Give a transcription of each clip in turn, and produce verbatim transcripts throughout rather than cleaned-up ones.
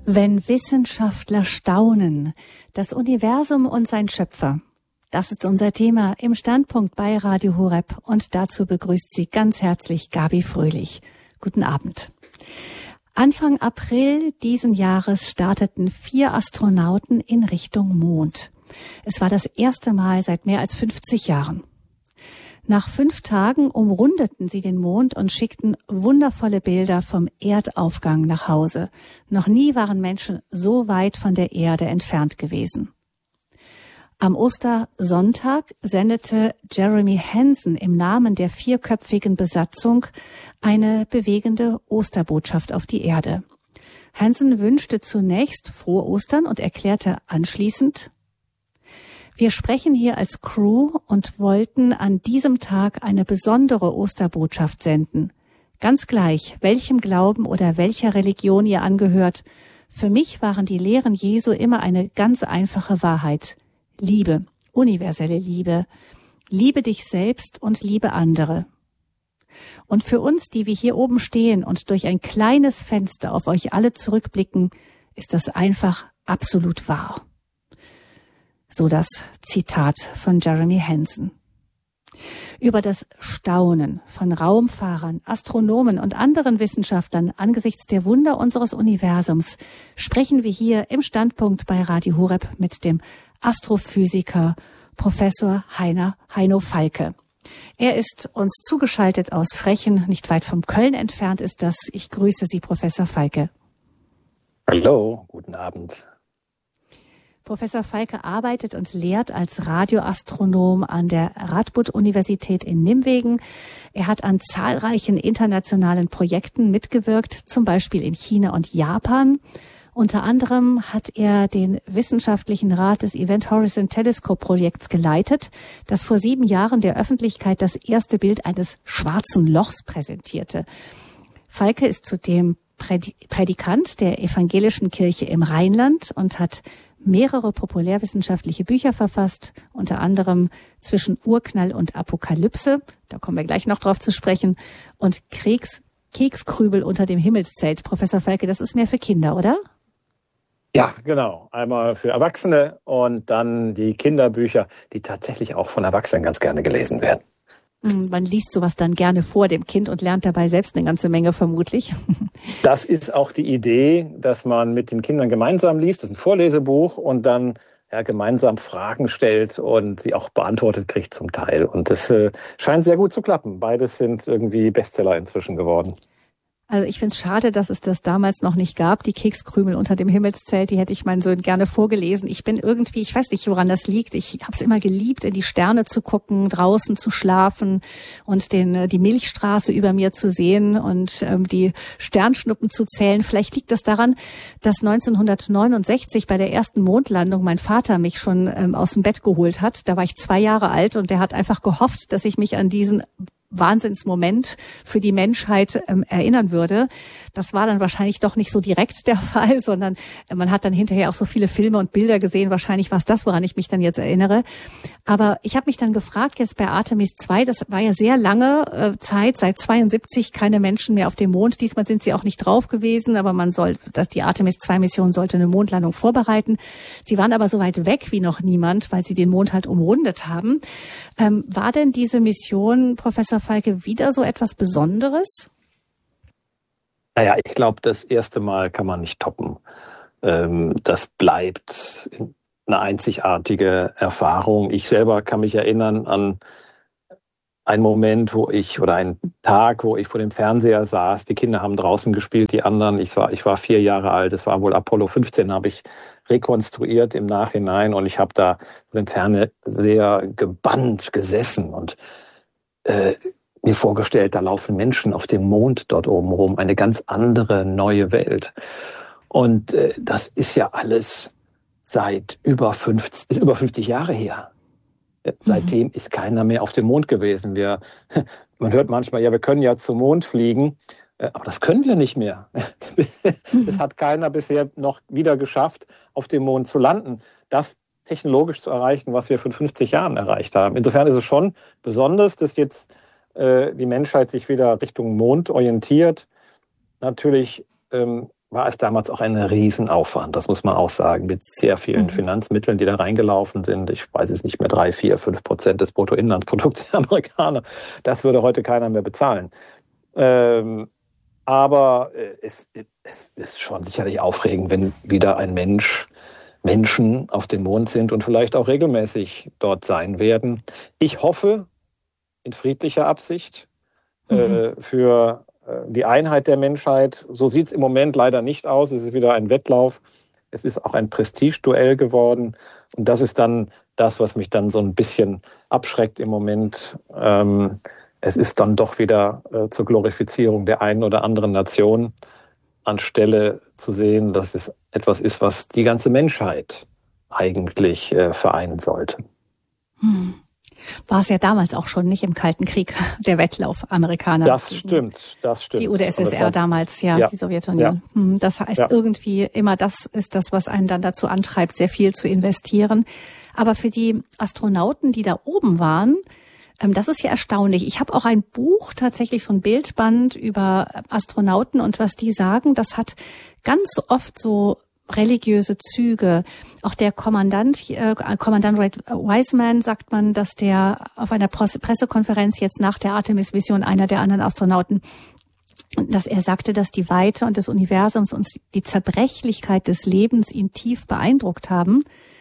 Wenn Wissenschaftler staunen, das Universum und sein Schöpfer. Das ist unser Thema im Standpunkt bei Radio Horeb und dazu begrüßt Sie ganz herzlich Gabi Fröhlich. Guten Abend. Anfang April diesen Jahres starteten vier Astronauten in Richtung Mond. Es war das erste Mal seit mehr als fünfzig Jahren. Nach fünf Tagen umrundeten sie den Mond und schickten wundervolle Bilder vom Erdaufgang nach Hause. Noch nie waren Menschen so weit von der Erde entfernt gewesen. Am Ostersonntag sendete Jeremy Hansen im Namen der vierköpfigen Besatzung eine bewegende Osterbotschaft auf die Erde. Hansen wünschte zunächst frohe Ostern und erklärte anschließend: Wir sprechen hier als Crew und wollten an diesem Tag eine besondere Osterbotschaft senden. Ganz gleich, welchem Glauben oder welcher Religion ihr angehört. Für mich waren die Lehren Jesu immer eine ganz einfache Wahrheit. Liebe, universelle Liebe. Liebe dich selbst und liebe andere. Und für uns, die wir hier oben stehen und durch ein kleines Fenster auf euch alle zurückblicken, ist das einfach absolut wahr. So das Zitat von Jeremy Hansen. Über das Staunen von Raumfahrern, Astronomen und anderen Wissenschaftlern angesichts der Wunder unseres Universums sprechen wir hier im Standpunkt bei Radio Horeb mit dem Astrophysiker Professor Heiner Heino Falke. Er ist uns zugeschaltet aus Frechen, nicht weit von Köln entfernt ist das. Ich grüße Sie, Professor Falke. Hallo, guten Abend. Professor Falke arbeitet und lehrt als Radioastronom an der Radboud-Universität in Nimwegen. Er hat an zahlreichen internationalen Projekten mitgewirkt, zum Beispiel in China und Japan. Unter anderem hat er den wissenschaftlichen Rat des Event Horizon Telescope Projekts geleitet, das vor sieben Jahren der Öffentlichkeit das erste Bild eines schwarzen Lochs präsentierte. Falke ist zudem Prädikant der Evangelischen Kirche im Rheinland und hat mehrere populärwissenschaftliche Bücher verfasst, unter anderem Zwischen Urknall und Apokalypse, da kommen wir gleich noch drauf zu sprechen, und Kriegs, Kekskrübel unter dem Himmelszelt. Professor Falke, das ist mehr für Kinder, oder? Ja, genau. Einmal für Erwachsene und dann die Kinderbücher, die tatsächlich auch von Erwachsenen ganz gerne gelesen werden. Man liest sowas dann gerne vor dem Kind und lernt dabei selbst eine ganze Menge vermutlich. Das ist auch die Idee, dass man mit den Kindern gemeinsam liest. Das ist ein Vorlesebuch und dann ja, gemeinsam Fragen stellt und sie auch beantwortet kriegt zum Teil. Und das äh, scheint sehr gut zu klappen. Beides sind irgendwie Bestseller inzwischen geworden. Also ich finde es schade, dass es das damals noch nicht gab, die Kekskrümel unter dem Himmelszelt, die hätte ich meinen Sohn gerne vorgelesen. Ich bin irgendwie, ich weiß nicht, woran das liegt, ich habe es immer geliebt, in die Sterne zu gucken, draußen zu schlafen und den die Milchstraße über mir zu sehen und ähm, die Sternschnuppen zu zählen. Vielleicht liegt das daran, dass neunzehnhundertneunundsechzig bei der ersten Mondlandung mein Vater mich schon ähm, aus dem Bett geholt hat. Da war ich zwei Jahre alt und der hat einfach gehofft, dass ich mich an diesen Wahnsinnsmoment für die Menschheit ähm, erinnern würde. Das war dann wahrscheinlich doch nicht so direkt der Fall, sondern äh, man hat dann hinterher auch so viele Filme und Bilder gesehen. Wahrscheinlich war es das, woran ich mich dann jetzt erinnere. Aber ich habe mich dann gefragt, jetzt bei Artemis zwei, das war ja sehr lange äh, Zeit, seit zweiundsiebzig keine Menschen mehr auf dem Mond. Diesmal sind sie auch nicht drauf gewesen, aber man soll, dass die Artemis zwei Mission sollte eine Mondlandung vorbereiten. Sie waren aber so weit weg wie noch niemand, weil sie den Mond halt umrundet haben. Ähm, war denn diese Mission, Professor Falke, wieder so etwas Besonderes? Naja, ich glaube, das erste Mal kann man nicht toppen. Ähm, das bleibt eine einzigartige Erfahrung. Ich selber kann mich erinnern an einen Moment, wo ich, oder einen Tag, wo ich vor dem Fernseher saß. Die Kinder haben draußen gespielt, die anderen. Ich war, ich war vier Jahre alt. Es war wohl Apollo fünfzehn, habe ich rekonstruiert im Nachhinein. Und ich habe da vor dem Fernseher gebannt gesessen und äh, mir vorgestellt, da laufen Menschen auf dem Mond dort oben rum, eine ganz andere, neue Welt. Und äh, das ist ja alles seit über fünfzig, ist über fünfzig Jahre her. Seitdem ist keiner mehr auf dem Mond gewesen. Wir, man hört manchmal, ja, wir können ja zum Mond fliegen, aber das können wir nicht mehr. Es hat keiner bisher noch wieder geschafft, auf dem Mond zu landen. Das technologisch zu erreichen, was wir vor fünfzig Jahren erreicht haben. Insofern ist es schon besonders, dass jetzt äh, die Menschheit sich wieder Richtung Mond orientiert. Natürlich ähm, war es damals auch ein Riesenaufwand, das muss man auch sagen, mit sehr vielen mhm. Finanzmitteln, die da reingelaufen sind. Ich weiß es nicht mehr, drei, vier, fünf Prozent des Bruttoinlandsprodukts der Amerikaner. Das würde heute keiner mehr bezahlen. Ähm, aber es, es ist schon sicherlich aufregend, wenn wieder ein Mensch, Menschen auf dem Mond sind und vielleicht auch regelmäßig dort sein werden. Ich hoffe, in friedlicher Absicht, mhm. äh, für die Einheit der Menschheit. So sieht es im Moment leider nicht aus. Es ist wieder ein Wettlauf. Es ist auch ein Prestigeduell geworden. Und das ist dann das, was mich dann so ein bisschen abschreckt im Moment. Ähm, es ist dann doch wieder äh, zur Glorifizierung der einen oder anderen Nation, anstelle zu sehen, dass es etwas ist, was die ganze Menschheit eigentlich äh, vereinen sollte. Hm. War es ja damals auch schon, nicht im Kalten Krieg, der Wettlauf Amerikaner. Das stimmt, das stimmt. Die U d S S R damals, ja, ja, die Sowjetunion. Ja. Das heißt, ja. irgendwie immer das ist das, was einen dann dazu antreibt, sehr viel zu investieren. Aber für die Astronauten, die da oben waren, das ist ja erstaunlich. Ich habe auch ein Buch, tatsächlich so ein Bildband über Astronauten und was die sagen, das hat ganz oft so religiöse Züge. Auch der Kommandant, äh, Kommandant Red Wiseman sagt man, dass der auf einer Pressekonferenz jetzt nach der Artemis-Mission, einer der anderen Astronauten, dass er sagte, dass die Weite und des Universums und die Zerbrechlichkeit des Lebens ihn tief beeindruckt haben.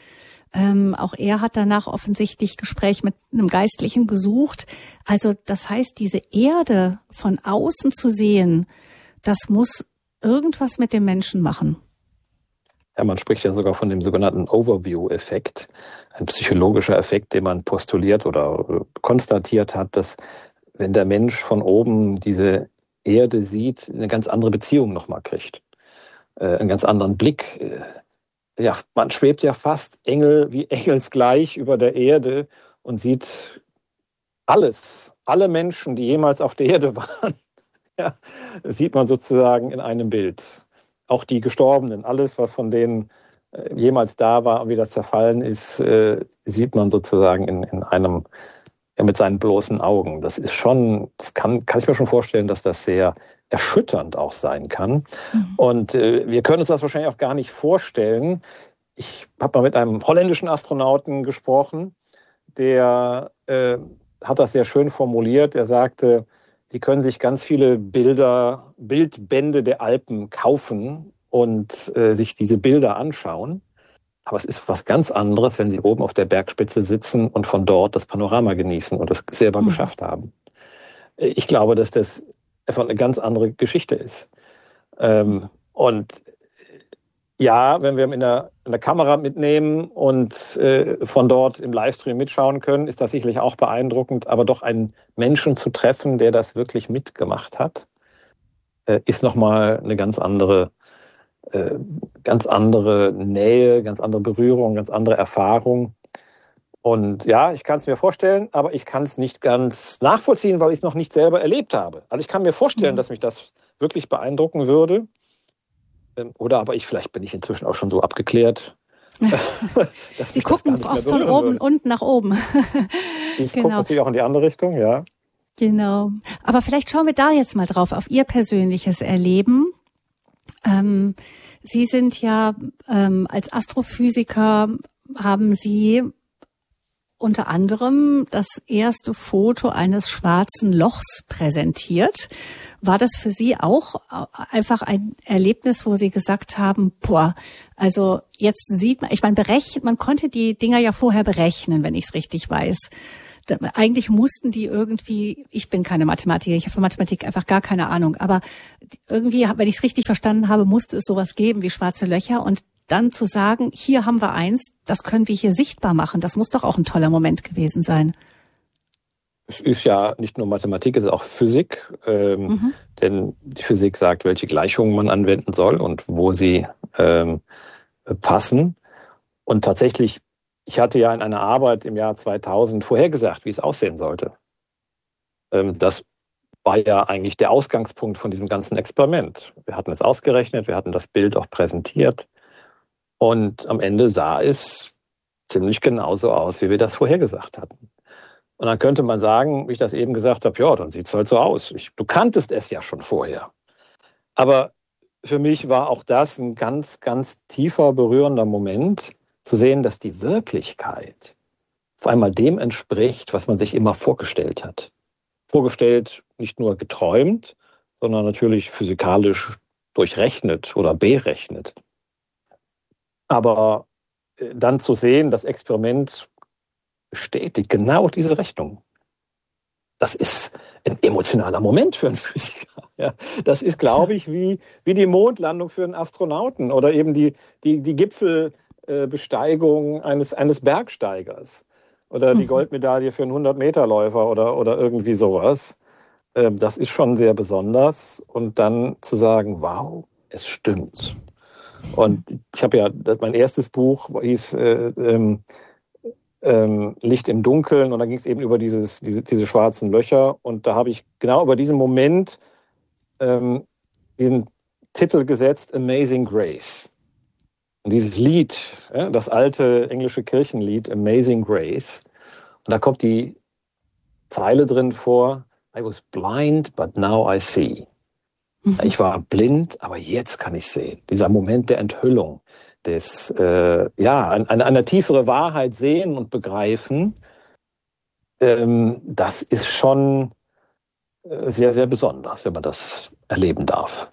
Ähm, auch er hat danach offensichtlich Gespräch mit einem Geistlichen gesucht. Also das heißt, diese Erde von außen zu sehen, das muss irgendwas mit dem Menschen machen. Ja, man spricht ja sogar von dem sogenannten Overview-Effekt, ein psychologischer Effekt, den man postuliert oder konstatiert hat, dass wenn der Mensch von oben diese Erde sieht, eine ganz andere Beziehung nochmal kriegt, einen ganz anderen Blick. Ja, man schwebt ja fast Engel wie engelsgleich über der Erde und sieht alles, alle Menschen, die jemals auf der Erde waren, ja, sieht man sozusagen in einem Bild. Auch die Gestorbenen, alles, was von denen äh, jemals da war und wieder zerfallen ist, äh, sieht man sozusagen in, in einem, ja, mit seinen bloßen Augen. Das ist schon, das kann, kann ich mir schon vorstellen, dass das sehr erschütternd auch sein kann. Mhm. Und äh, wir können uns das wahrscheinlich auch gar nicht vorstellen. Ich habe mal mit einem holländischen Astronauten gesprochen, der äh, hat das sehr schön formuliert. Er sagte, Sie können sich ganz viele Bilder, Bildbände der Alpen kaufen und äh, sich diese Bilder anschauen. Aber es ist was ganz anderes, wenn Sie oben auf der Bergspitze sitzen und von dort das Panorama genießen und es selber mhm. geschafft haben. Ich glaube, dass das einfach eine ganz andere Geschichte ist. Ähm, und ja, wenn wir in der, in der Kamera mitnehmen und äh, von dort im Livestream mitschauen können, ist das sicherlich auch beeindruckend. Aber doch einen Menschen zu treffen, der das wirklich mitgemacht hat, äh, ist nochmal eine ganz andere, äh, ganz andere Nähe, ganz andere Berührung, ganz andere Erfahrung. Und ja, ich kann es mir vorstellen, aber ich kann es nicht ganz nachvollziehen, weil ich es noch nicht selber erlebt habe. Also ich kann mir vorstellen, mhm. dass mich das wirklich beeindrucken würde. Oder aber ich, vielleicht bin ich inzwischen auch schon so abgeklärt. Sie gucken oft von oben würde. Unten nach oben. Ich genau. gucke natürlich auch in die andere Richtung, ja. Genau. Aber vielleicht schauen wir da jetzt mal drauf, auf Ihr persönliches Erleben. Ähm, Sie sind ja ähm, als Astrophysiker, haben Sie unter anderem das erste Foto eines schwarzen Lochs präsentiert. War das für Sie auch einfach ein Erlebnis, wo Sie gesagt haben, boah, also jetzt sieht man, ich meine, berechnet, man konnte die Dinger ja vorher berechnen, wenn ich es richtig weiß. Eigentlich mussten die irgendwie, ich bin keine Mathematikerin, ich habe von Mathematik einfach gar keine Ahnung, aber irgendwie, wenn ich es richtig verstanden habe, musste es sowas geben wie schwarze Löcher und dann zu sagen, hier haben wir eins, das können wir hier sichtbar machen, das muss doch auch ein toller Moment gewesen sein. Es ist ja nicht nur Mathematik, es ist auch Physik, ähm, mhm. denn die Physik sagt, welche Gleichungen man anwenden soll und wo sie ähm, passen. Und tatsächlich, ich hatte ja in einer Arbeit im Jahr zweitausend vorhergesagt, wie es aussehen sollte. Ähm, das war ja eigentlich der Ausgangspunkt von diesem ganzen Experiment. Wir hatten es ausgerechnet, wir hatten das Bild auch präsentiert und am Ende sah es ziemlich genauso aus, wie wir das vorhergesagt hatten. Und dann könnte man sagen, wie ich das eben gesagt habe, ja, dann sieht es halt so aus. Ich, du kanntest es ja schon vorher. Aber für mich war auch das ein ganz, ganz tiefer, berührender Moment, zu sehen, dass die Wirklichkeit auf einmal dem entspricht, was man sich immer vorgestellt hat. Vorgestellt, nicht nur geträumt, sondern natürlich physikalisch durchrechnet oder berechnet. Aber dann zu sehen, das Experiment bestätigt genau diese Rechnung. Das ist ein emotionaler Moment für einen Physiker. Ja, das ist, glaube ich, wie, wie die Mondlandung für einen Astronauten oder eben die, die, die Gipfelbesteigung eines, eines Bergsteigers oder die Goldmedaille für einen hundert-Meter-Läufer oder, oder irgendwie sowas. Das ist schon sehr besonders. Und dann zu sagen, wow, es stimmt. Und ich habe ja, mein erstes Buch hieß äh, ähm, ähm, Licht im Dunkeln und da ging es eben über dieses, diese, diese schwarzen Löcher. Und da habe ich genau über diesen Moment ähm, diesen Titel gesetzt, Amazing Grace. Und dieses Lied, ja, das alte englische Kirchenlied, Amazing Grace, und da kommt die Zeile drin vor, I was blind, but now I see. Ich war blind, aber jetzt kann ich sehen. Dieser Moment der Enthüllung, des, äh, ja, eine, eine tiefere Wahrheit sehen und begreifen, ähm, das ist schon sehr, sehr besonders, wenn man das erleben darf.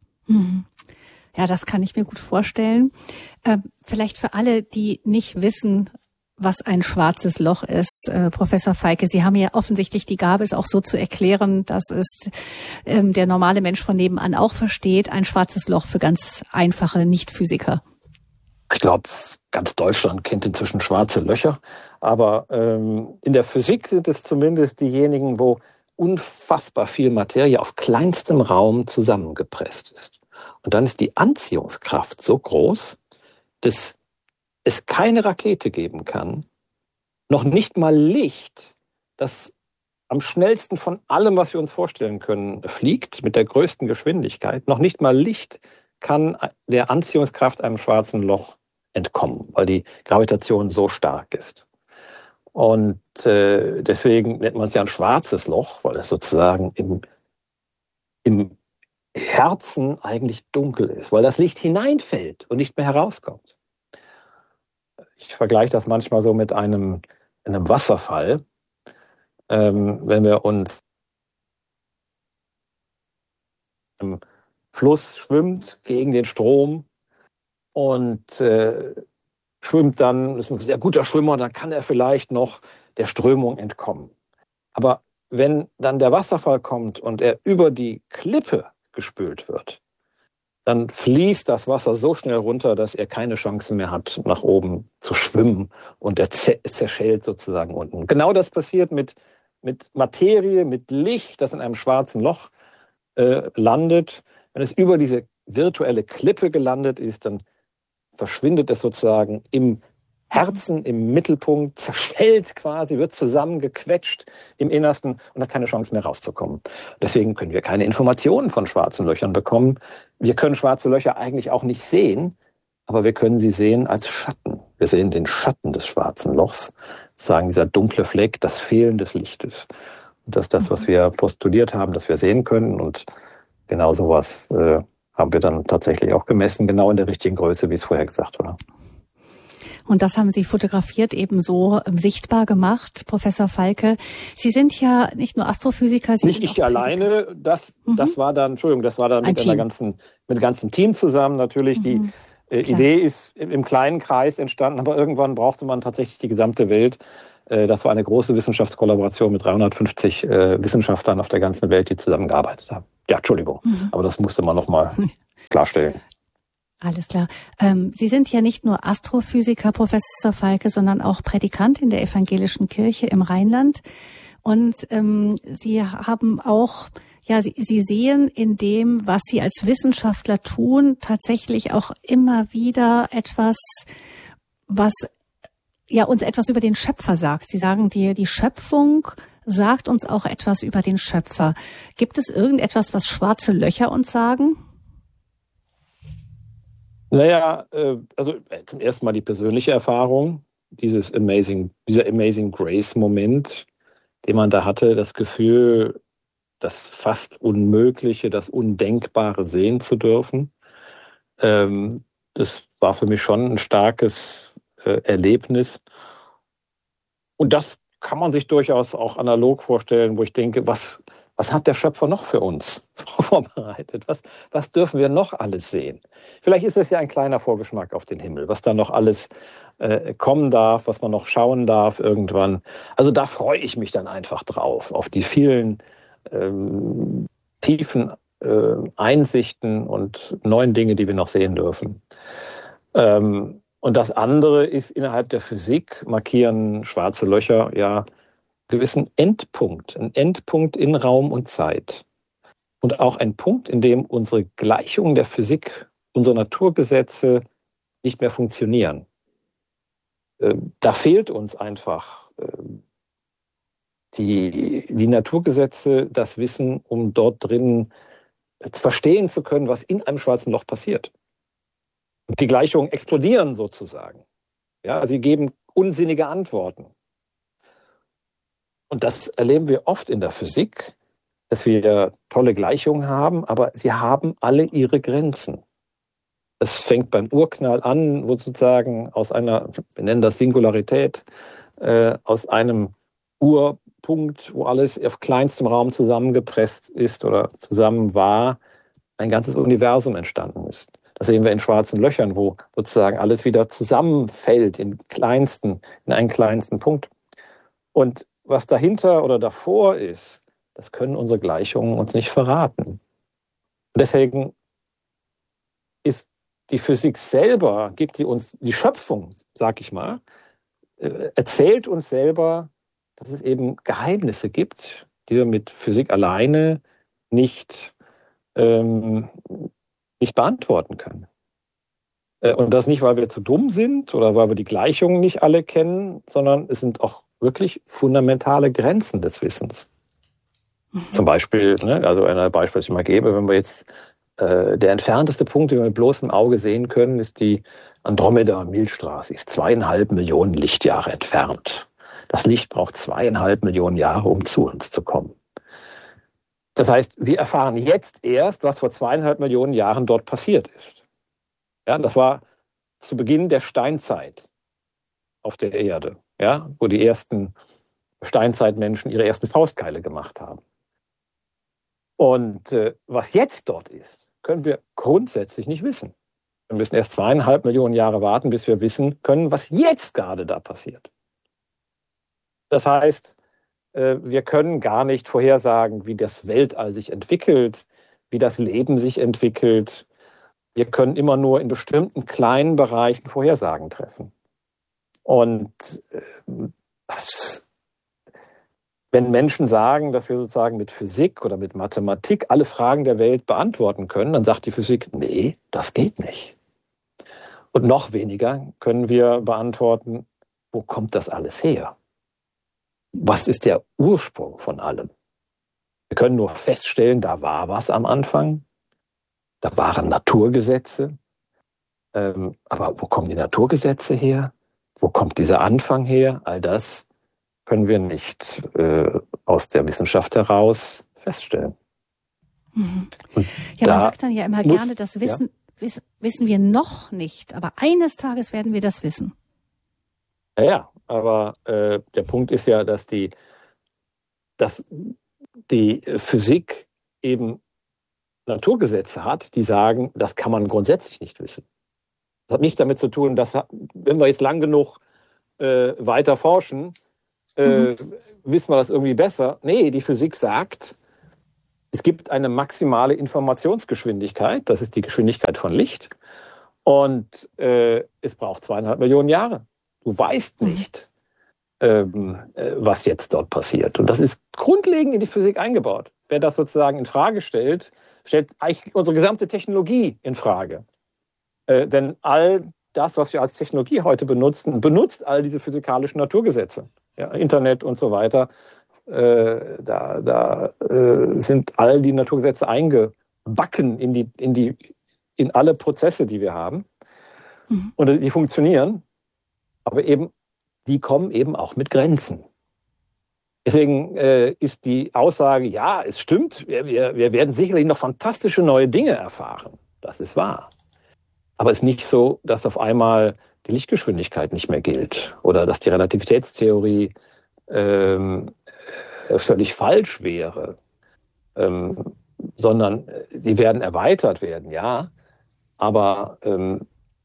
Ja, das kann ich mir gut vorstellen. Ähm, vielleicht für alle, die nicht wissen, was ein schwarzes Loch ist. Äh, Professor Falke, Sie haben ja offensichtlich die Gabe, es auch so zu erklären, dass es ähm, der normale Mensch von nebenan auch versteht. Ein schwarzes Loch für ganz einfache Nicht-Physiker. Ich glaube, ganz Deutschland kennt inzwischen schwarze Löcher. Aber ähm, in der Physik sind es zumindest diejenigen, wo unfassbar viel Materie auf kleinstem Raum zusammengepresst ist. Und dann ist die Anziehungskraft so groß, dass es keine Rakete geben kann, noch nicht mal Licht, das am schnellsten von allem, was wir uns vorstellen können, fliegt, mit der größten Geschwindigkeit, noch nicht mal Licht kann der Anziehungskraft einem schwarzen Loch entkommen, weil die Gravitation so stark ist. Und äh, deswegen nennt man es ja ein schwarzes Loch, weil es sozusagen im, im Herzen eigentlich dunkel ist, weil das Licht hineinfällt und nicht mehr herauskommt. Ich vergleiche das manchmal so mit einem, einem Wasserfall. Ähm, wenn wir uns im Fluss schwimmt gegen den Strom und äh, schwimmt dann, ist ein sehr guter Schwimmer, dann kann er vielleicht noch der Strömung entkommen. Aber wenn dann der Wasserfall kommt und er über die Klippe gespült wird, dann fließt das Wasser so schnell runter, dass er keine Chance mehr hat, nach oben zu schwimmen und er zerschellt sozusagen unten. Genau das passiert mit, mit Materie, mit Licht, das in einem schwarzen Loch äh, landet. Wenn es über diese virtuelle Klippe gelandet ist, dann verschwindet es sozusagen im Herzen, im Mittelpunkt, zerschellt quasi, wird zusammengequetscht im Innersten und hat keine Chance mehr rauszukommen. Deswegen können wir keine Informationen von schwarzen Löchern bekommen. Wir können schwarze Löcher eigentlich auch nicht sehen, aber wir können sie sehen als Schatten. Wir sehen den Schatten des schwarzen Lochs, sozusagen dieser dunkle Fleck, das Fehlen des Lichtes. Und das ist das, was wir postuliert haben, dass wir sehen können. Und genau sowas äh, haben wir dann tatsächlich auch gemessen, genau in der richtigen Größe, wie es vorher gesagt war. Und das haben Sie fotografiert eben so sichtbar gemacht, Professor Falke. Sie sind ja nicht nur Astrophysiker. Sie nicht ich alleine, das, mhm. das war dann, Entschuldigung, das war dann Ein mit einer ganzen, mit einem ganzen Team zusammen. Natürlich, mhm. die äh, Idee ist im kleinen Kreis entstanden, aber irgendwann brauchte man tatsächlich die gesamte Welt. Äh, das war eine große Wissenschaftskollaboration mit dreihundertfünfzig äh, Wissenschaftlern auf der ganzen Welt, die zusammengearbeitet haben. Ja, Entschuldigung, mhm. aber das musste man nochmal klarstellen. Alles klar. Ähm, Sie sind ja nicht nur Astrophysiker, Professor Falke, sondern auch Prädikant in der Evangelischen Kirche im Rheinland. Und ähm, Sie haben auch, ja, Sie, Sie sehen in dem, was Sie als Wissenschaftler tun, tatsächlich auch immer wieder etwas, was ja uns etwas über den Schöpfer sagt. Sie sagen, die, die Schöpfung sagt uns auch etwas über den Schöpfer. Gibt es irgendetwas, was schwarze Löcher uns sagen? Naja, also zum ersten Mal die persönliche Erfahrung, dieses Amazing, dieser Amazing Grace-Moment, den man da hatte, das Gefühl, das fast Unmögliche, das Undenkbare sehen zu dürfen. Ähm, das war für mich schon ein starkes äh, Erlebnis. Und das kann man sich durchaus auch analog vorstellen, wo ich denke, was, was hat der Schöpfer noch für uns vorbereitet? Was, was dürfen wir noch alles sehen? Vielleicht ist es ja ein kleiner Vorgeschmack auf den Himmel, was da noch alles äh, kommen darf, was man noch schauen darf irgendwann. Also da freue ich mich dann einfach drauf, auf die vielen ähm, tiefen äh, Einsichten und neuen Dinge, die wir noch sehen dürfen. Ähm, Und das andere ist, innerhalb der Physik markieren schwarze Löcher ja einen gewissen Endpunkt, ein Endpunkt in Raum und Zeit. Und auch ein Punkt, in dem unsere Gleichungen der Physik, unsere Naturgesetze nicht mehr funktionieren. Da fehlt uns einfach die, die Naturgesetze, das Wissen, um dort drin verstehen zu können, was in einem schwarzen Loch passiert. Die Gleichungen explodieren sozusagen. Ja, sie geben unsinnige Antworten. Und das erleben wir oft in der Physik, dass wir tolle Gleichungen haben, aber sie haben alle ihre Grenzen. Es fängt beim Urknall an, wo sozusagen aus einer, wir nennen das Singularität, äh, aus einem Urpunkt, wo alles auf kleinstem Raum zusammengepresst ist oder zusammen war, ein ganzes Universum entstanden ist. Das sehen wir in schwarzen Löchern, wo sozusagen alles wieder zusammenfällt in kleinsten, in einen kleinsten Punkt. Und was dahinter oder davor ist, das können unsere Gleichungen uns nicht verraten. Und deswegen ist die Physik selber, gibt sie uns, die Schöpfung, sag ich mal, erzählt uns selber, dass es eben Geheimnisse gibt, die wir mit Physik alleine nicht ähm, nicht beantworten können. Und das nicht, weil wir zu dumm sind oder weil wir die Gleichungen nicht alle kennen, sondern es sind auch wirklich fundamentale Grenzen des Wissens. Mhm. Zum Beispiel, ne, also ein Beispiel, das ich mal gebe, wenn wir jetzt äh, der entfernteste Punkt, den wir mit bloßem Auge sehen können, ist die Andromeda-Milchstraße. Sie ist zweieinhalb Millionen Lichtjahre entfernt. Das Licht braucht zweieinhalb Millionen Jahre, um zu uns zu kommen. Das heißt, wir erfahren jetzt erst, was vor zweieinhalb Millionen Jahren dort passiert ist. Ja, das war zu Beginn der Steinzeit auf der Erde, ja, wo die ersten Steinzeitmenschen ihre ersten Faustkeile gemacht haben. Und äh, was jetzt dort ist, können wir grundsätzlich nicht wissen. Wir müssen erst zweieinhalb Millionen Jahre warten, bis wir wissen können, was jetzt gerade da passiert. Das heißt, wir können gar nicht vorhersagen, wie das Weltall sich entwickelt, wie das Leben sich entwickelt. Wir können immer nur in bestimmten kleinen Bereichen Vorhersagen treffen. Und das, wenn Menschen sagen, dass wir sozusagen mit Physik oder mit Mathematik alle Fragen der Welt beantworten können, dann sagt die Physik, nee, das geht nicht. Und noch weniger können wir beantworten, wo kommt das alles her? Was ist der Ursprung von allem? Wir können nur feststellen, da war was am Anfang, da waren Naturgesetze, ähm, aber wo kommen die Naturgesetze her? Wo kommt dieser Anfang her? All das können wir nicht äh, aus der Wissenschaft heraus feststellen. Mhm. Ja, man sagt dann ja immer muss, gerne, das Wissen, ja. wissen, wissen wir noch nicht, aber eines Tages werden wir das wissen. Ja, ja. Aber äh, der Punkt ist ja, dass die, dass die Physik eben Naturgesetze hat, die sagen, das kann man grundsätzlich nicht wissen. Das hat nicht damit zu tun, dass, wenn wir jetzt lang genug äh, weiter forschen, äh, mhm. wissen wir das irgendwie besser. Nee, die Physik sagt, es gibt eine maximale Informationsgeschwindigkeit, das ist die Geschwindigkeit von Licht, und äh, es braucht zweieinhalb Millionen Jahre. Du weißt nicht, ähm, was jetzt dort passiert. Und das ist grundlegend in die Physik eingebaut. Wer das sozusagen in Frage stellt, stellt eigentlich unsere gesamte Technologie in Frage. Äh, denn all das, was wir als Technologie heute benutzen, benutzt all diese physikalischen Naturgesetze. Ja, Internet und so weiter. Äh, da da äh, sind all die Naturgesetze eingebacken in die, in die, in alle Prozesse, die wir haben. Mhm. Und die funktionieren. Aber eben, die kommen eben auch mit Grenzen. Deswegen äh, ist die Aussage, ja, es stimmt, wir, wir, wir werden sicherlich noch fantastische neue Dinge erfahren. Das ist wahr. Aber es ist nicht so, dass auf einmal die Lichtgeschwindigkeit nicht mehr gilt oder dass die Relativitätstheorie ähm, völlig falsch wäre, ähm, sondern die werden erweitert werden, ja, aber ähm,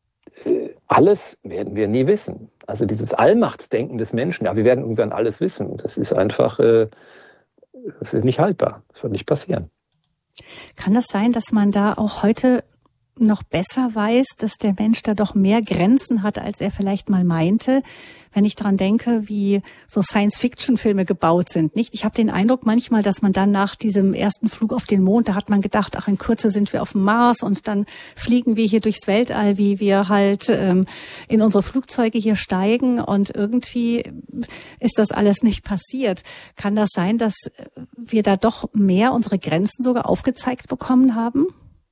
alles werden wir nie wissen. Also dieses Allmachtsdenken des Menschen, ja, wir werden irgendwann alles wissen, das ist einfach, äh, das ist nicht haltbar, das wird nicht passieren. Kann das sein, dass man da auch heute noch besser weiß, dass der Mensch da doch mehr Grenzen hat, als er vielleicht mal meinte? Wenn ich dran denke, wie so Science-Fiction-Filme gebaut sind, nicht? Ich habe den Eindruck manchmal, dass man dann nach diesem ersten Flug auf den Mond, da hat man gedacht, ach, in Kürze sind wir auf dem Mars und dann fliegen wir hier durchs Weltall, wie wir halt ähm, in unsere Flugzeuge hier steigen und irgendwie ist das alles nicht passiert. Kann das sein, dass wir da doch mehr unsere Grenzen sogar aufgezeigt bekommen haben?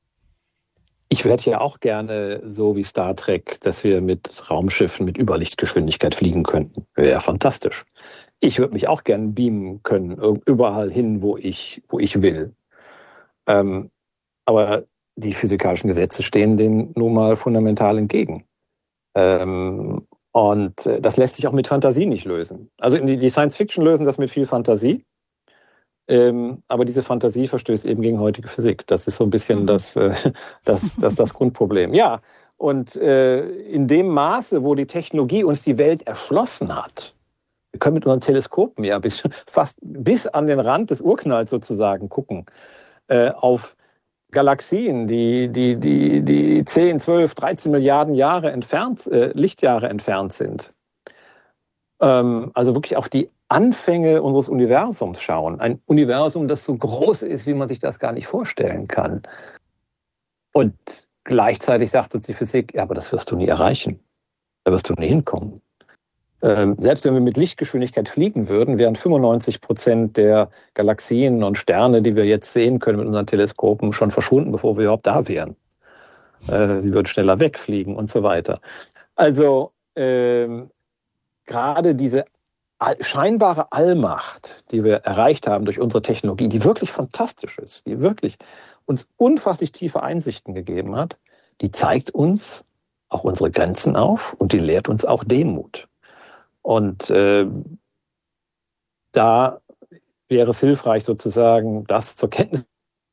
Ich hätte ja auch gerne, so wie Star Trek, dass wir mit Raumschiffen mit Überlichtgeschwindigkeit fliegen könnten. Wäre ja fantastisch. Ich würde mich auch gerne beamen können, überall hin, wo ich, wo ich will. Ähm, aber die physikalischen Gesetze stehen denen nun mal fundamental entgegen. Ähm, und das lässt sich auch mit Fantasie nicht lösen. Also die, die Science Fiction lösen das mit viel Fantasie. Ähm, aber diese Fantasie verstößt eben gegen heutige Physik. Das ist so ein bisschen das, äh, das, das, das Grundproblem. Ja, und äh, in dem Maße, wo die Technologie uns die Welt erschlossen hat, wir können mit unseren Teleskopen ja bis, fast bis an den Rand des Urknalls sozusagen gucken, äh, auf Galaxien, die, die, die, die zehn, zwölf, dreizehn Milliarden Jahre entfernt, äh, Lichtjahre entfernt sind. Ähm, also wirklich auf die Anfänge unseres Universums schauen. Ein Universum, das so groß ist, wie man sich das gar nicht vorstellen kann. Und gleichzeitig sagt uns die Physik, ja, aber das wirst du nie erreichen. Da wirst du nie hinkommen. Ähm, selbst wenn wir mit Lichtgeschwindigkeit fliegen würden, wären fünfundneunzig Prozent der Galaxien und Sterne, die wir jetzt sehen können mit unseren Teleskopen, schon verschwunden, bevor wir überhaupt da wären. Äh, sie würden schneller wegfliegen und so weiter. Also ähm, gerade diese scheinbare Allmacht, die wir erreicht haben durch unsere Technologie, die wirklich fantastisch ist, die wirklich uns unfasslich tiefe Einsichten gegeben hat, die zeigt uns auch unsere Grenzen auf und die lehrt uns auch Demut. Und äh, da wäre es hilfreich sozusagen, das zur Kenntnis,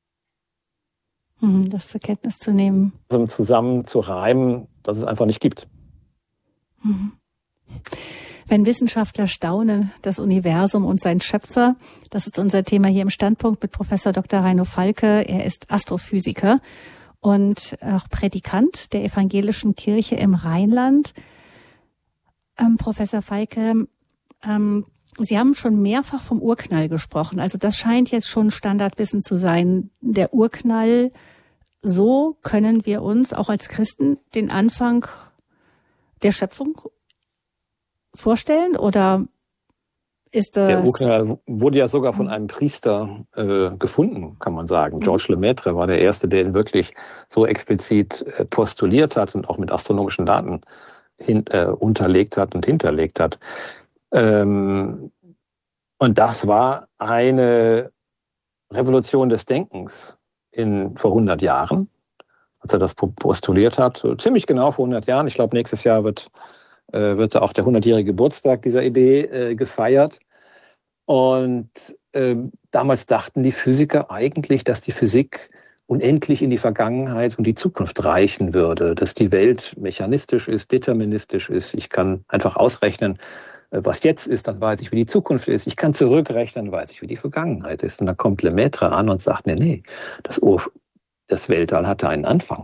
das zur Kenntnis zu nehmen, zusammen zu reimen, dass es einfach nicht gibt. Mhm. Wenn Wissenschaftler staunen, das Universum und sein Schöpfer, das ist unser Thema hier im Standpunkt mit Professor Doktor Heino Falke. Er ist Astrophysiker und auch Prädikant der Evangelischen Kirche im Rheinland. Ähm, Professor Falke, ähm, Sie haben schon mehrfach vom Urknall gesprochen. Also das scheint jetzt schon Standardwissen zu sein. Der Urknall, so können wir uns auch als Christen den Anfang der Schöpfung vorstellen, oder ist das... Der Urknall wurde ja sogar von einem Priester äh, gefunden, kann man sagen. Georges Lemaitre war der Erste, der ihn wirklich so explizit äh, postuliert hat und auch mit astronomischen Daten hin, äh, unterlegt hat und hinterlegt hat. Ähm, und das war eine Revolution des Denkens in, vor hundert Jahren, als er das postuliert hat. So ziemlich genau vor hundert Jahren. Ich glaube, nächstes Jahr wird wird auch der hundertjährige Geburtstag dieser Idee äh, gefeiert. Und äh, damals dachten die Physiker eigentlich, dass die Physik unendlich in die Vergangenheit und die Zukunft reichen würde, dass die Welt mechanistisch ist, deterministisch ist. Ich kann einfach ausrechnen, äh, was jetzt ist, dann weiß ich, wie die Zukunft ist. Ich kann zurückrechnen, dann weiß ich, wie die Vergangenheit ist. Und dann kommt Lemaitre an und sagt, nee, nee, das, Ur das Weltall hatte einen Anfang.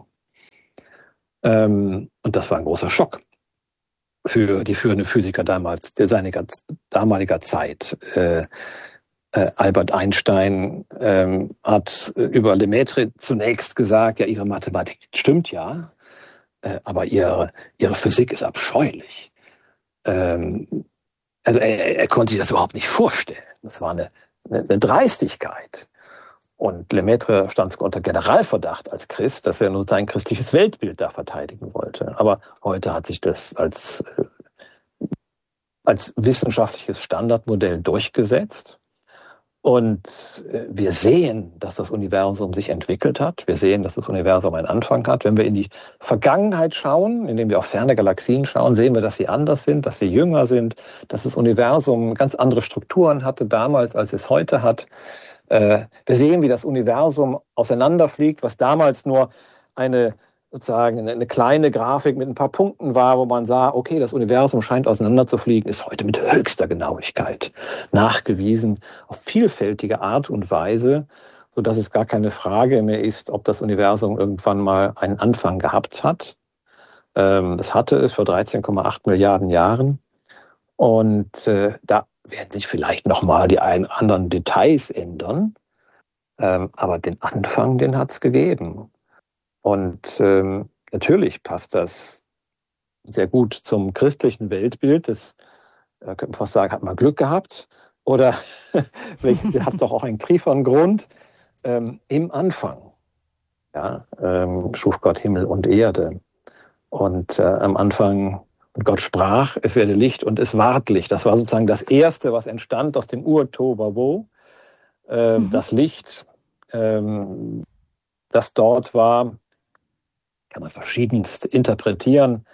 Ähm, und das war ein großer Schock für die führenden Physiker damals, der seiniger, damaliger Zeit. Äh, äh, Albert Einstein ähm, hat über Lemaitre zunächst gesagt, ja, ihre Mathematik stimmt ja, äh, aber ihre, ihre Physik ist abscheulich. Ähm, also er, er konnte sich das überhaupt nicht vorstellen. Das war eine, eine, eine Dreistigkeit. Und Lemaitre stand unter Generalverdacht als Christ, dass er nur sein christliches Weltbild da verteidigen wollte. Aber heute hat sich das als, als wissenschaftliches Standardmodell durchgesetzt. Und wir sehen, dass das Universum sich entwickelt hat. Wir sehen, dass das Universum einen Anfang hat. Wenn wir in die Vergangenheit schauen, indem wir auf ferne Galaxien schauen, sehen wir, dass sie anders sind, dass sie jünger sind, dass das Universum ganz andere Strukturen hatte damals, als es heute hat. Wir sehen, wie das Universum auseinanderfliegt, was damals nur eine sozusagen eine kleine Grafik mit ein paar Punkten war, wo man sah, okay, das Universum scheint auseinanderzufliegen, ist heute mit höchster Genauigkeit nachgewiesen, auf vielfältige Art und Weise, sodass es gar keine Frage mehr ist, ob das Universum irgendwann mal einen Anfang gehabt hat. Das hatte es vor dreizehn Komma acht Milliarden Jahren. Und äh, da werden sich vielleicht nochmal die ein anderen Details ändern, ähm, aber den Anfang, den hat es gegeben. Und ähm, natürlich passt das sehr gut zum christlichen Weltbild. Das äh, könnte man fast sagen, hat man Glück gehabt. Oder vielleicht hat es doch auch einen tieferen Grund. Ähm, Im Anfang ja, ähm, schuf Gott Himmel und Erde. Und äh, am Anfang, und Gott sprach, es werde Licht und es ward Licht. Das war sozusagen das Erste, was entstand aus dem Ur-Tohuwabohu. Äh, mhm. Das Licht, ähm, das dort war, kann man verschiedenst interpretieren,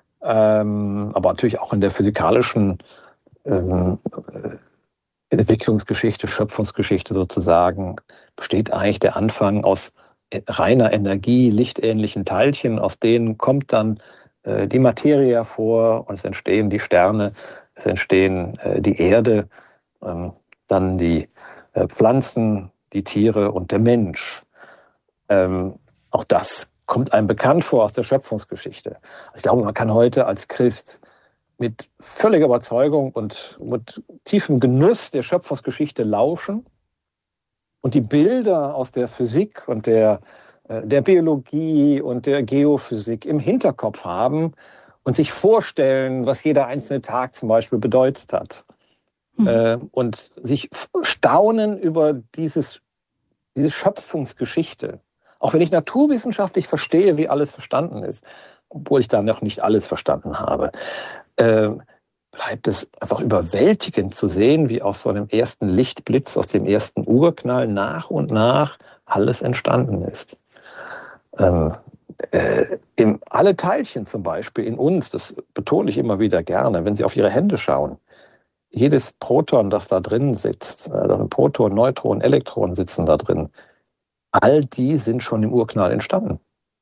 ähm, aber natürlich auch in der physikalischen ähm, Entwicklungsgeschichte, Schöpfungsgeschichte sozusagen, besteht eigentlich der Anfang aus reiner Energie, lichtähnlichen Teilchen, aus denen kommt dann äh, die Materie hervor und es entstehen die Sterne, es entstehen äh, die Erde, ähm, dann die äh, Pflanzen, die Tiere und der Mensch. Ähm, auch das kommt einem bekannt vor aus der Schöpfungsgeschichte. Ich glaube, man kann heute als Christ mit völliger Überzeugung und mit tiefem Genuss der Schöpfungsgeschichte lauschen und die Bilder aus der Physik und der, der Biologie und der Geophysik im Hinterkopf haben und sich vorstellen, was jeder einzelne Tag zum Beispiel bedeutet hat. Mhm. Und sich staunen über dieses, diese Schöpfungsgeschichte. Auch wenn ich naturwissenschaftlich verstehe, wie alles verstanden ist, obwohl ich da noch nicht alles verstanden habe, äh, bleibt es einfach überwältigend zu sehen, wie aus so einem ersten Lichtblitz, aus dem ersten Urknall nach und nach alles entstanden ist. Ähm, äh, in, alle Teilchen zum Beispiel in uns, das betone ich immer wieder gerne, wenn Sie auf Ihre Hände schauen, jedes Proton, das da drin sitzt, äh, das sind Protonen, Neutronen, Elektronen sitzen da drin, all die sind schon im Urknall entstanden.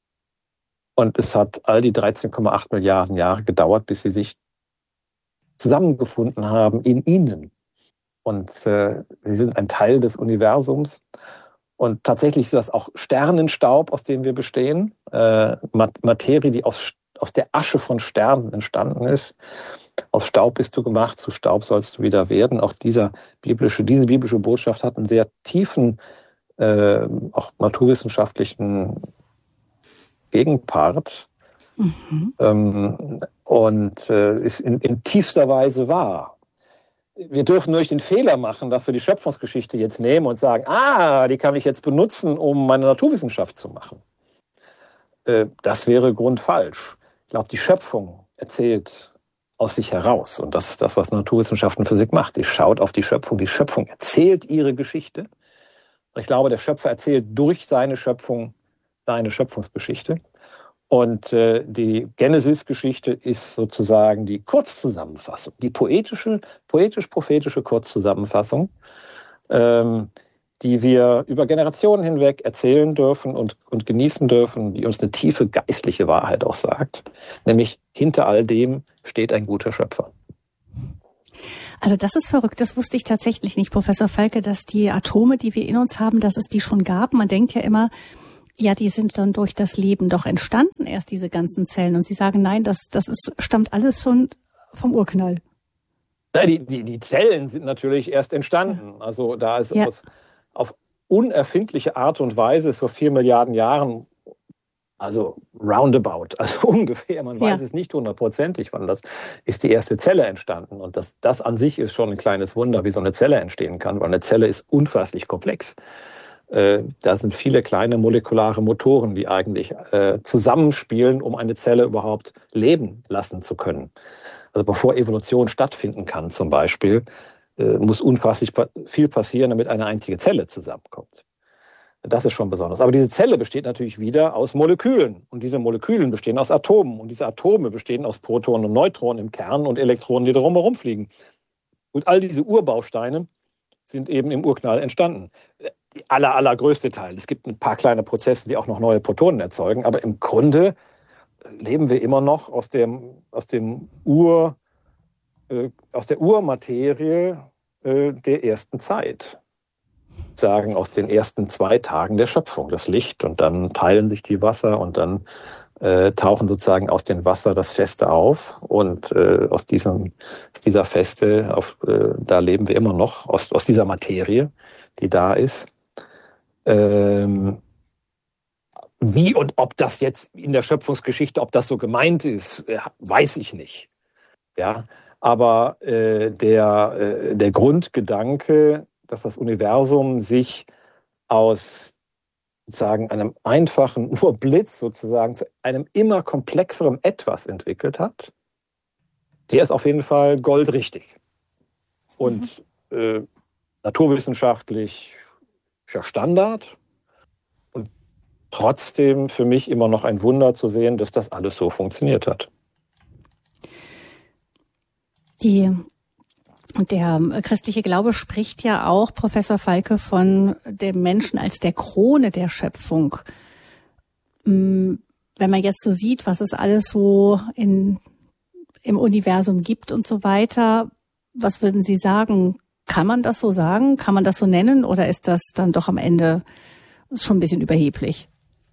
Und es hat all die dreizehn Komma acht Milliarden Jahre gedauert, bis sie sich zusammengefunden haben in ihnen. Und äh, sie sind ein Teil des Universums. Und tatsächlich ist das auch Sternenstaub, aus dem wir bestehen. Äh, Materie, die aus, aus der Asche von Sternen entstanden ist. Aus Staub bist du gemacht, zu Staub sollst du wieder werden. Auch dieser biblische, diese biblische Botschaft hat einen sehr tiefen, äh, auch naturwissenschaftlichen Gegenpart. Mhm. Ähm, und äh, ist in, in tiefster Weise wahr. Wir dürfen nur nicht den Fehler machen, dass wir die Schöpfungsgeschichte jetzt nehmen und sagen, ah, die kann ich jetzt benutzen, um meine Naturwissenschaft zu machen. Äh, das wäre grundfalsch. Ich glaube, die Schöpfung erzählt aus sich heraus. Und das ist das, was Naturwissenschaft und Physik macht. Die schaut auf die Schöpfung. Die Schöpfung erzählt ihre Geschichte. Und ich glaube, der Schöpfer erzählt durch seine Schöpfung seine Schöpfungsgeschichte. Und äh, die Genesis-Geschichte ist sozusagen die Kurzzusammenfassung, die poetische, poetisch-prophetische Kurzzusammenfassung, ähm, die wir über Generationen hinweg erzählen dürfen und, und genießen dürfen, die uns eine tiefe geistliche Wahrheit auch sagt. Nämlich, hinter all dem steht ein guter Schöpfer. Also das ist verrückt, das wusste ich tatsächlich nicht, Professor Falke, dass die Atome, die wir in uns haben, dass es die schon gab. Man denkt ja immer, ja, die sind dann durch das Leben doch entstanden, erst diese ganzen Zellen. Und Sie sagen, nein, das, das ist, stammt alles schon vom Urknall. Ja, die, die, die Zellen sind natürlich erst entstanden. Ja. Also da ist ja. aus, auf unerfindliche Art und Weise vor vier Milliarden Jahren, also roundabout, also ungefähr, man weiß ja. es nicht hundertprozentig, wann das ist die erste Zelle entstanden. Und das, das an sich ist schon ein kleines Wunder, wie so eine Zelle entstehen kann, weil eine Zelle ist unfasslich komplex. Äh, da sind viele kleine molekulare Motoren, die eigentlich äh, zusammenspielen, um eine Zelle überhaupt leben lassen zu können. Also bevor Evolution stattfinden kann zum Beispiel, äh, muss unfassbar viel passieren, damit eine einzige Zelle zusammenkommt. Das ist schon besonders. Aber diese Zelle besteht natürlich wieder aus Molekülen. Und diese Moleküle bestehen aus Atomen. Und diese Atome bestehen aus Protonen und Neutronen im Kern und Elektronen, die drumherum fliegen. Und all diese Urbausteine sind eben im Urknall entstanden. Die aller, allergrößte Teil. Es gibt ein paar kleine Prozesse, die auch noch neue Protonen erzeugen. Aber im Grunde leben wir immer noch aus dem, aus dem Ur, äh, aus der Urmaterie äh, der ersten Zeit. Sagen aus den ersten zwei Tagen der Schöpfung, das Licht, und dann teilen sich die Wasser und dann äh, tauchen sozusagen aus dem Wasser das Feste auf, und äh, aus diesem aus dieser Feste, auf, äh, da leben wir immer noch, aus, aus dieser Materie, die da ist. Ähm, wie und ob das jetzt in der Schöpfungsgeschichte, ob das so gemeint ist, weiß ich nicht. Ja, aber äh, der äh, der Grundgedanke, dass das Universum sich aus sozusagen einem einfachen, nur Blitz sozusagen zu einem immer komplexeren Etwas entwickelt hat, der ist auf jeden Fall goldrichtig. Und mhm. äh, naturwissenschaftlich ist ja Standard. Und trotzdem für mich immer noch ein Wunder zu sehen, dass das alles so funktioniert hat. Die Und der christliche Glaube spricht ja auch, Professor Falke, von dem Menschen als der Krone der Schöpfung. Wenn man jetzt so sieht, was es alles so in, im Universum gibt und so weiter, was würden Sie sagen? Kann man das so sagen? Kann man das so nennen? Oder ist das dann doch am Ende schon ein bisschen überheblich?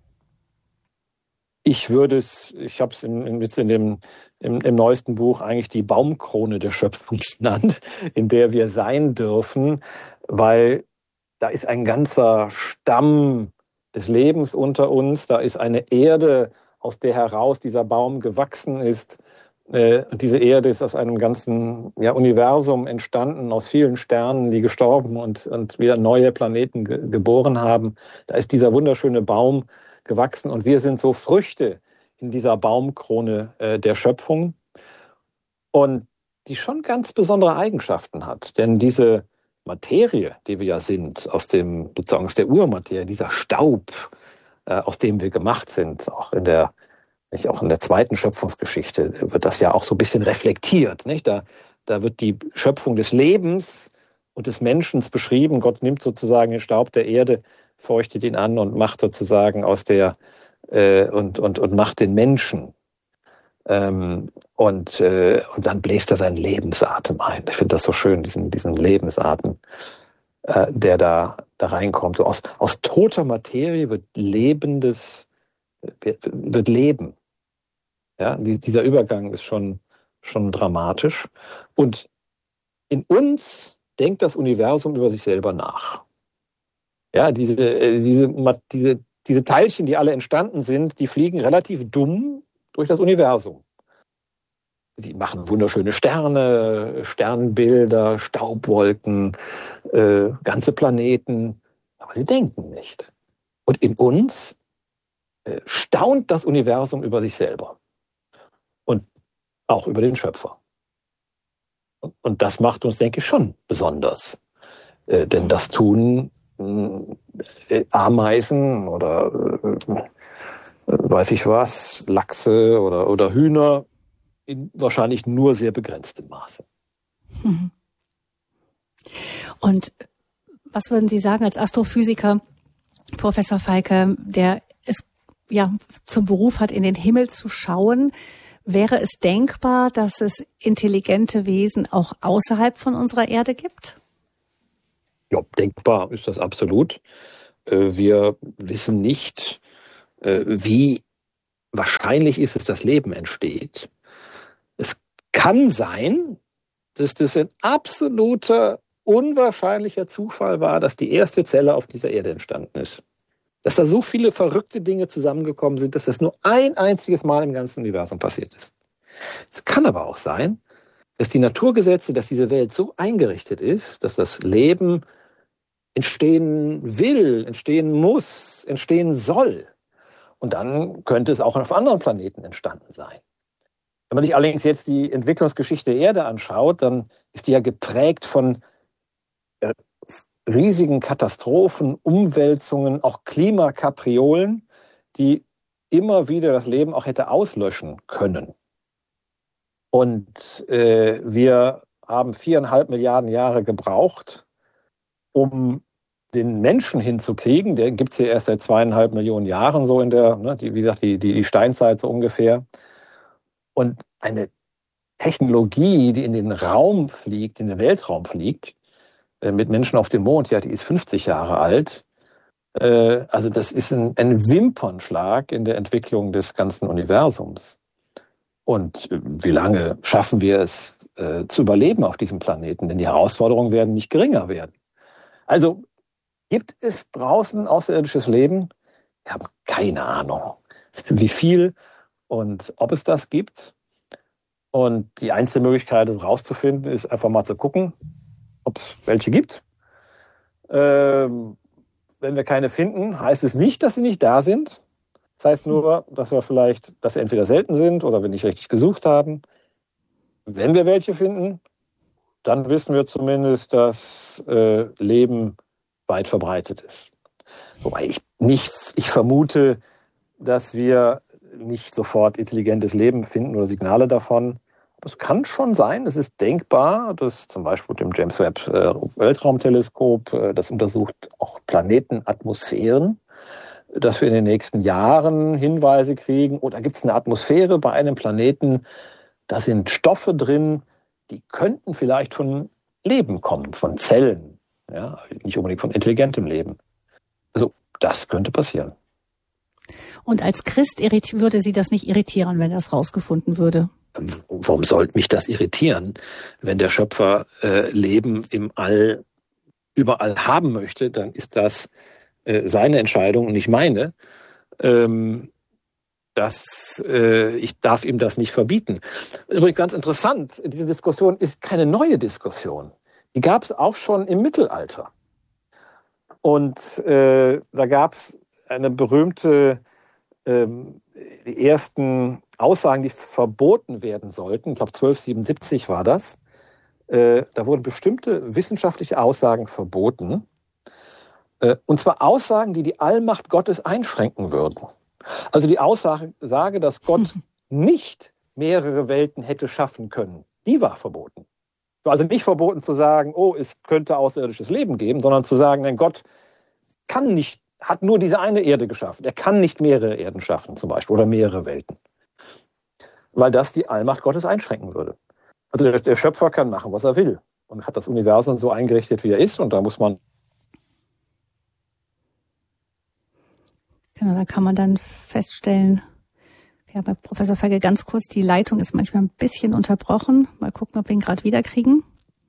Ich würde es, ich habe es in, jetzt in dem im, im neuesten Buch eigentlich die Baumkrone der Schöpfung genannt, in der wir sein dürfen, weil da ist ein ganzer Stamm des Lebens unter uns, da ist eine Erde, aus der heraus dieser Baum gewachsen ist. Und diese Erde ist aus einem ganzen ja, Universum entstanden, aus vielen Sternen, die gestorben und, und wieder neue Planeten ge- geboren haben. Da ist dieser wunderschöne Baum gewachsen und wir sind so Früchte in dieser Baumkrone äh, der Schöpfung, und die schon ganz besondere Eigenschaften hat. Denn diese Materie, die wir ja sind, aus dem sozusagen aus der Urmaterie, dieser Staub, äh, aus dem wir gemacht sind, auch in der nicht, auch in der zweiten Schöpfungsgeschichte wird das ja auch so ein bisschen reflektiert, nicht? Da, da wird die Schöpfung des Lebens und des Menschen beschrieben. Gott nimmt sozusagen den Staub der Erde, feuchtet ihn an und macht sozusagen aus der äh, und und und macht den Menschen ähm, und äh, und dann bläst er seinen Lebensatem ein. Ich finde das so schön, diesen diesen Lebensatem, äh, der da da reinkommt. So aus aus toter Materie wird lebendes wird, wird Leben. Ja, dieser Übergang ist schon schon dramatisch, und in uns denkt das Universum über sich selber nach. Ja, diese, diese, diese, diese Teilchen, die alle entstanden sind, die fliegen relativ dumm durch das Universum. Sie machen wunderschöne Sterne, Sternbilder, Staubwolken, äh, ganze Planeten, aber sie denken nicht. Und in uns äh, staunt das Universum über sich selber und auch über den Schöpfer. Und, und das macht uns, denke ich, schon besonders. Äh, denn das tun Ameisen oder äh, weiß ich was, Lachse oder, oder Hühner in wahrscheinlich nur sehr begrenztem Maße. Und was würden Sie sagen als Astrophysiker, Professor Falke, der es ja zum Beruf hat, in den Himmel zu schauen? Wäre es denkbar, dass es intelligente Wesen auch außerhalb von unserer Erde gibt? Ja, denkbar ist das absolut. Wir wissen nicht, wie wahrscheinlich ist es, dass Leben entsteht. Es kann sein, dass das ein absoluter, unwahrscheinlicher Zufall war, dass die erste Zelle auf dieser Erde entstanden ist. Dass da so viele verrückte Dinge zusammengekommen sind, dass das nur ein einziges Mal im ganzen Universum passiert ist. Es kann aber auch sein, dass die Naturgesetze, dass diese Welt so eingerichtet ist, dass das Leben entstehen will, entstehen muss, entstehen soll. Und dann könnte es auch auf anderen Planeten entstanden sein. Wenn man sich allerdings jetzt die Entwicklungsgeschichte der Erde anschaut, dann ist die ja geprägt von äh, riesigen Katastrophen, Umwälzungen, auch Klimakapriolen, die immer wieder das Leben auch hätte auslöschen können. Und äh, wir haben viereinhalb Milliarden Jahre gebraucht, um den Menschen hinzukriegen. Der gibt es ja erst seit zweieinhalb Millionen Jahren, so in der, ne, die, wie gesagt, die, die Steinzeit so ungefähr. Und eine Technologie, die in den Raum fliegt, in den Weltraum fliegt, äh, mit Menschen auf dem Mond, ja, die ist fünfzig Jahre alt. Äh, also das ist ein, ein Wimpernschlag in der Entwicklung des ganzen Universums. Und äh, wie lange schaffen wir es äh, zu überleben auf diesem Planeten? Denn die Herausforderungen werden nicht geringer werden. Also gibt es draußen außerirdisches Leben? Wir haben keine Ahnung, wie viel und ob es das gibt. Und die einzige Möglichkeit, es rauszufinden, ist einfach mal zu gucken, ob es welche gibt. Ähm, wenn wir keine finden, heißt es nicht, dass sie nicht da sind. Das heißt nur, dass wir vielleicht, dass sie entweder selten sind oder wir nicht richtig gesucht haben. Wenn wir welche finden, dann wissen wir zumindest, dass äh, Leben weit verbreitet ist. Wobei ich nicht, ich vermute, dass wir nicht sofort intelligentes Leben finden oder Signale davon. Es kann schon sein, es ist denkbar, dass zum Beispiel mit dem James Webb äh, Weltraumteleskop, äh, das untersucht auch Planetenatmosphären, dass wir in den nächsten Jahren Hinweise kriegen, oder gibt es eine Atmosphäre bei einem Planeten, da sind Stoffe drin, die könnten vielleicht von Leben kommen, von Zellen, ja, nicht unbedingt von intelligentem Leben. Also das könnte passieren. Und als Christ irrit- würde Sie das nicht irritieren, wenn das rausgefunden würde? Warum sollte mich das irritieren, wenn der Schöpfer äh, Leben im All überall haben möchte? Dann ist das äh, seine Entscheidung und nicht meine. Ähm, das, äh, ich darf ihm das nicht verbieten. Übrigens ganz interessant, diese Diskussion ist keine neue Diskussion. Die gab es auch schon im Mittelalter. Und äh, da gab es eine berühmte, ähm, die ersten Aussagen, die verboten werden sollten. Ich glaube, zwölfhundertsiebenundsiebzig war das. Äh, da wurden bestimmte wissenschaftliche Aussagen verboten. Äh, und zwar Aussagen, die die Allmacht Gottes einschränken würden. Also die Aussage, dass Gott nicht mehrere Welten hätte schaffen können, die war verboten. War also nicht verboten zu sagen, oh, es könnte außerirdisches Leben geben, sondern zu sagen, nein, Gott kann nicht, hat nur diese eine Erde geschaffen. Er kann nicht mehrere Erden schaffen, zum Beispiel, oder mehrere Welten. Weil das die Allmacht Gottes einschränken würde. Also der, der Schöpfer kann machen, was er will. Und hat das Universum so eingerichtet, wie er ist. Und da muss man... Genau, da kann man dann feststellen, ja, bei Professor Feige ganz kurz, die Leitung ist manchmal ein bisschen unterbrochen. Mal gucken, ob wir ihn gerade wiederkriegen.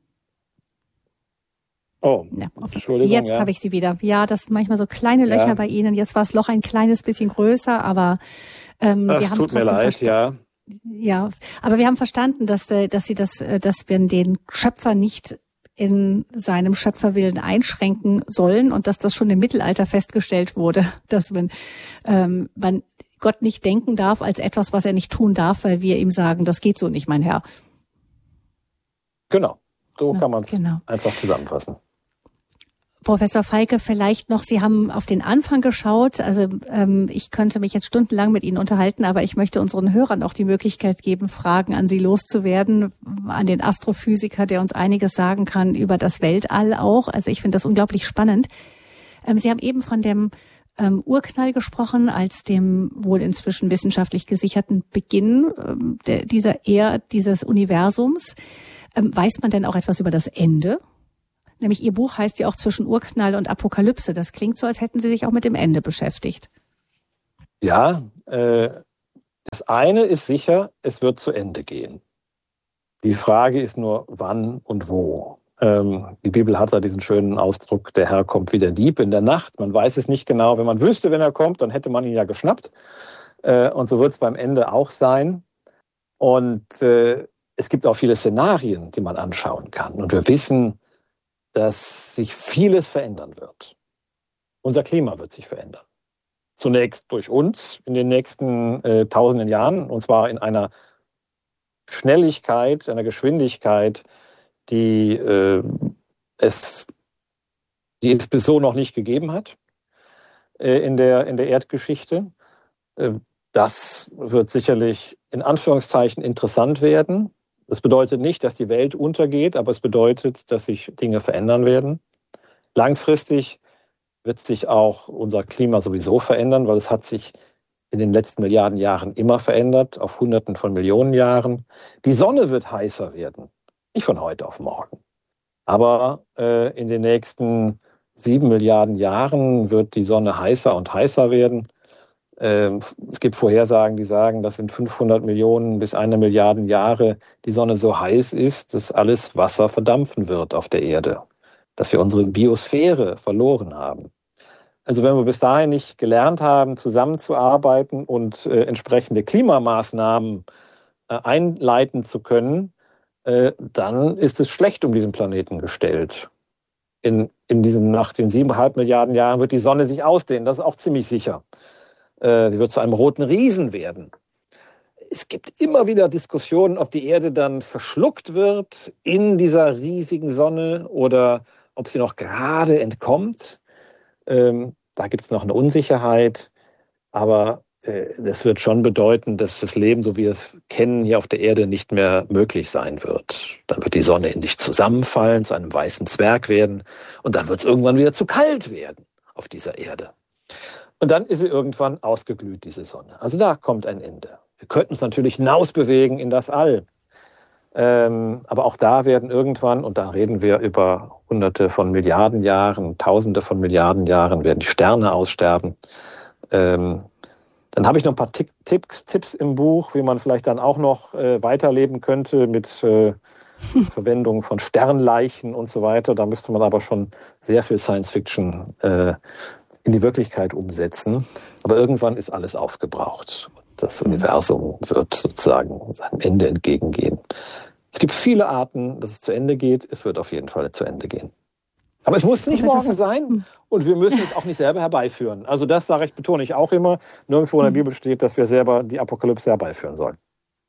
Oh, ja, Entschuldigung. Jetzt ja. habe ich sie wieder. Ja, das sind manchmal so kleine Löcher ja. bei Ihnen. Jetzt war das Loch ein kleines bisschen größer, aber ähm, das wir haben tut mir leid, ja. Ja, aber wir haben verstanden, dass, dass Sie das, dass wir den Schöpfer nicht in seinem Schöpferwillen einschränken sollen und dass das schon im Mittelalter festgestellt wurde, dass man, ähm, man Gott nicht denken darf als etwas, was er nicht tun darf, weil wir ihm sagen, das geht so nicht, mein Herr. Genau, so ja, kann man es genau. einfach zusammenfassen. Professor Feige, vielleicht noch, Sie haben auf den Anfang geschaut. Also ähm, ich könnte mich jetzt stundenlang mit Ihnen unterhalten, aber ich möchte unseren Hörern auch die Möglichkeit geben, Fragen an Sie loszuwerden, an den Astrophysiker, der uns einiges sagen kann über das Weltall auch. Also ich finde das unglaublich spannend. Ähm, Sie haben eben von dem ähm, Urknall gesprochen, als dem wohl inzwischen wissenschaftlich gesicherten Beginn ähm, der, dieser Erde, dieses Universums. Ähm, weiß man denn auch etwas über das Ende? Nämlich Ihr Buch heißt ja auch Zwischen Urknall und Apokalypse. Das klingt so, als hätten Sie sich auch mit dem Ende beschäftigt. Ja, äh, das eine ist sicher, es wird zu Ende gehen. Die Frage ist nur, wann und wo. Ähm, die Bibel hat da diesen schönen Ausdruck, der Herr kommt wie der Dieb in der Nacht. Man weiß es nicht genau. Wenn man wüsste, wenn er kommt, dann hätte man ihn ja geschnappt. Äh, und so wird es beim Ende auch sein. Und äh, es gibt auch viele Szenarien, die man anschauen kann. Und wir wissen, dass sich vieles verändern wird. Unser Klima wird sich verändern. Zunächst durch uns in den nächsten äh, tausenden Jahren, und zwar in einer Schnelligkeit, einer Geschwindigkeit, die äh, es die es bis so noch nicht gegeben hat äh, in der, in der Erdgeschichte. Äh, das wird sicherlich in Anführungszeichen interessant werden. Das bedeutet nicht, dass die Welt untergeht, aber es bedeutet, dass sich Dinge verändern werden. Langfristig wird sich auch unser Klima sowieso verändern, weil es hat sich in den letzten Milliarden Jahren immer verändert, auf Hunderten von Millionen Jahren. Die Sonne wird heißer werden, nicht von heute auf morgen. Aber äh, in den nächsten sieben Milliarden Jahren wird die Sonne heißer und heißer werden. Ähm, es gibt Vorhersagen, die sagen, dass in fünfhundert Millionen bis eine Milliarde Jahre die Sonne so heiß ist, dass alles Wasser verdampfen wird auf der Erde, dass wir unsere Biosphäre verloren haben. Also wenn wir bis dahin nicht gelernt haben, zusammenzuarbeiten und äh, entsprechende Klimamaßnahmen äh, einleiten zu können, äh, dann ist es schlecht um diesen Planeten gestellt. In, in diesen, nach den siebeneinhalb Milliarden Jahren wird die Sonne sich ausdehnen, das ist auch ziemlich sicher. Äh, sie wird zu einem roten Riesen werden. Es gibt immer wieder Diskussionen, ob die Erde dann verschluckt wird in dieser riesigen Sonne oder ob sie noch gerade entkommt. Ähm, da gibt es noch eine Unsicherheit, aber äh, das wird schon bedeuten, dass das Leben, so wie wir es kennen, hier auf der Erde nicht mehr möglich sein wird. Dann wird die Sonne in sich zusammenfallen, zu einem weißen Zwerg werden und dann wird es irgendwann wieder zu kalt werden auf dieser Erde. Und dann ist sie irgendwann ausgeglüht, diese Sonne. Also da kommt ein Ende. Wir könnten uns natürlich hinausbewegen in das All. Ähm, aber auch da werden irgendwann, und da reden wir über Hunderte von Milliarden Jahren, Tausende von Milliarden Jahren, werden die Sterne aussterben. Ähm, dann habe ich noch ein paar Tipp, Tipps, Tipps im Buch, wie man vielleicht dann auch noch äh, weiterleben könnte mit äh, Verwendung von Sternleichen und so weiter. Da müsste man aber schon sehr viel Science-Fiction äh, in die Wirklichkeit umsetzen. Aber irgendwann ist alles aufgebraucht. Das Universum wird sozusagen seinem Ende entgegengehen. Es gibt viele Arten, dass es zu Ende geht. Es wird auf jeden Fall zu Ende gehen. Aber es muss nicht morgen sein und wir müssen es auch nicht selber herbeiführen. Also das sage ich, betone ich auch immer. Nirgendwo in der Bibel steht, dass wir selber die Apokalypse herbeiführen sollen.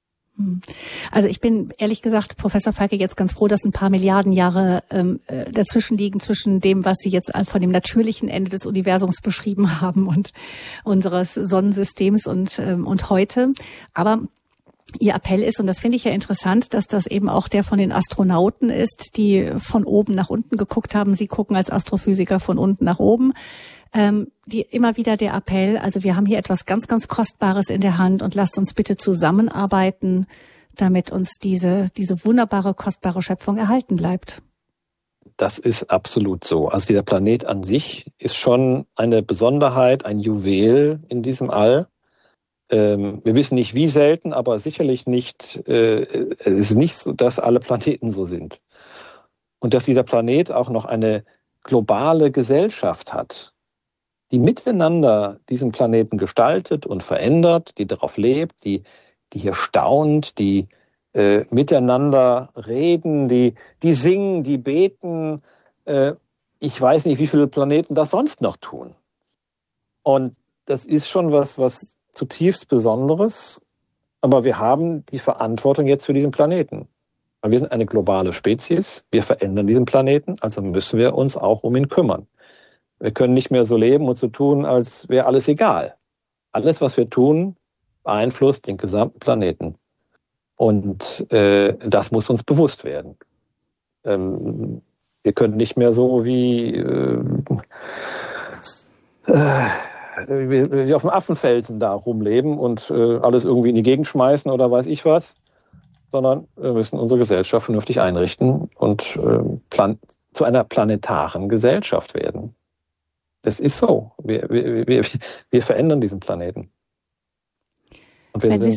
Also ich bin ehrlich gesagt, Professor Falke, jetzt ganz froh, dass ein paar Milliarden Jahre ähm, dazwischen liegen, zwischen dem, was Sie jetzt von dem natürlichen Ende des Universums beschrieben haben und unseres Sonnensystems und, ähm, und heute. Aber Ihr Appell ist, und das finde ich ja interessant, dass das eben auch der von den Astronauten ist, die von oben nach unten geguckt haben. Sie gucken als Astrophysiker von unten nach oben. Ähm, die immer wieder der Appell, also wir haben hier etwas ganz, ganz Kostbares in der Hand und lasst uns bitte zusammenarbeiten, damit uns diese, diese wunderbare, kostbare Schöpfung erhalten bleibt. Das ist absolut so. Also dieser Planet an sich ist schon eine Besonderheit, ein Juwel in diesem All. Ähm, wir wissen nicht, wie selten, aber sicherlich nicht, äh, es ist nicht so, dass alle Planeten so sind. Und dass dieser Planet auch noch eine globale Gesellschaft hat, die miteinander diesen Planeten gestaltet und verändert, die darauf lebt, die, die hier staunt, die äh, miteinander reden, die, die singen, die beten. Äh, ich weiß nicht, wie viele Planeten das sonst noch tun. Und das ist schon was, was zutiefst Besonderes. Aber wir haben die Verantwortung jetzt für diesen Planeten. Weil wir sind eine globale Spezies, wir verändern diesen Planeten, also müssen wir uns auch um ihn kümmern. Wir können nicht mehr so leben und so tun, als wäre alles egal. Alles, was wir tun, beeinflusst den gesamten Planeten. Und äh, das muss uns bewusst werden. Ähm, wir können nicht mehr so wie, äh, äh, wie auf dem Affenfelsen da rumleben und äh, alles irgendwie in die Gegend schmeißen oder weiß ich was, sondern wir müssen unsere Gesellschaft vernünftig einrichten und äh, plan- zu einer planetaren Gesellschaft werden. Das ist so. Wir, wir, wir, wir verändern diesen Planeten. Und wir sind